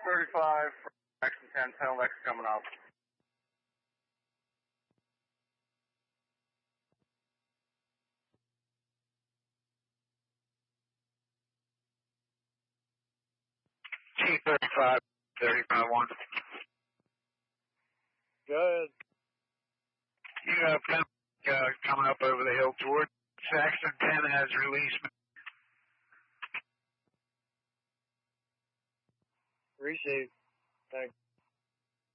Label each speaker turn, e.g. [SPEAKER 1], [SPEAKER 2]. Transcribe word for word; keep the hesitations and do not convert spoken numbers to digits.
[SPEAKER 1] thirty-five, Jackson ten, ten Lex coming up.
[SPEAKER 2] T thirty-five, thirty-five one.
[SPEAKER 3] Good.
[SPEAKER 2] You got a pen uh, coming up over the hill toward Saxon ten has released.
[SPEAKER 3] Receive. Thanks.